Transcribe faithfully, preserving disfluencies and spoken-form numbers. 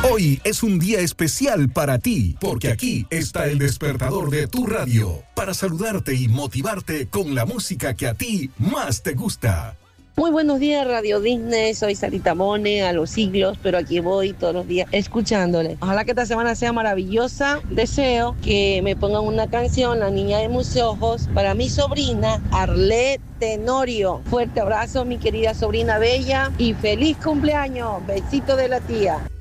Hoy es un día especial para ti, porque aquí está el despertador de tu radio, para saludarte y motivarte con la música que a ti más te gusta. Muy buenos días, Radio Disney. Soy Sarita Mone, a los siglos, pero aquí voy todos los días escuchándole. Ojalá que esta semana sea maravillosa. Deseo que me pongan una canción, La Niña de Mis Ojos, para mi sobrina Arlette Tenorio. Fuerte abrazo, mi querida sobrina bella, y feliz cumpleaños. Besito de la tía.